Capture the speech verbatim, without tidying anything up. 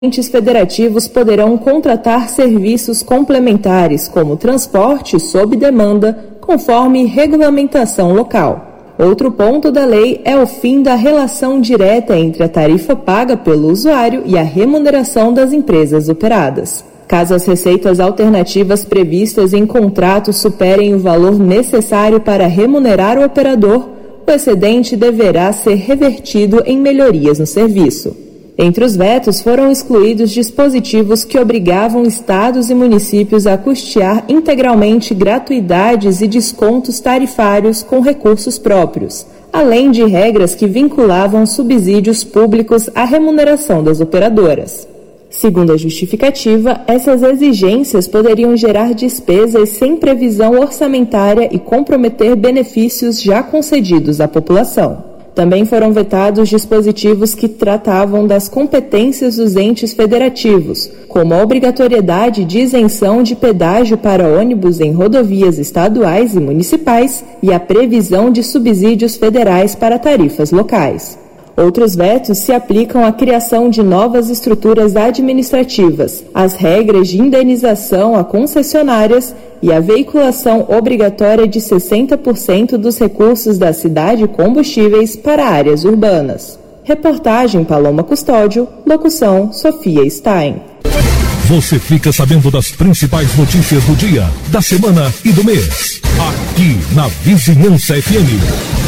entes federativos poderão contratar serviços complementares, como transporte sob demanda, conforme regulamentação local. Outro ponto da lei é o fim da relação direta entre a tarifa paga pelo usuário e a remuneração das empresas operadas. Caso as receitas alternativas previstas em contrato superem o valor necessário para remunerar o operador, o excedente deverá ser revertido em melhorias no serviço. Entre os vetos foram excluídos dispositivos que obrigavam estados e municípios a custear integralmente gratuidades e descontos tarifários com recursos próprios, além de regras que vinculavam subsídios públicos à remuneração das operadoras. Segundo a justificativa, essas exigências poderiam gerar despesas sem previsão orçamentária e comprometer benefícios já concedidos à população. Também foram vetados dispositivos que tratavam das competências dos entes federativos, como a obrigatoriedade de isenção de pedágio para ônibus em rodovias estaduais e municipais e a previsão de subsídios federais para tarifas locais. Outros vetos se aplicam à criação de novas estruturas administrativas, às regras de indenização a concessionárias e à veiculação obrigatória de sessenta por cento dos recursos da cidade combustíveis para áreas urbanas. Reportagem Paloma Custódio, locução Sofia Stein. Você fica sabendo das principais notícias do dia, da semana e do mês, aqui na Vizinhança F M.